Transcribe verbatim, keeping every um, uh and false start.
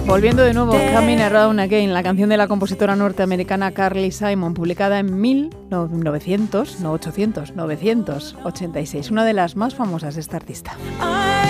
Volviendo de nuevo, Coming Around Again, la canción de la compositora norteamericana Carly Simon, publicada en mil novecientos, no ochocientos, novecientos ochenta y seis, una de las más famosas de esta artista.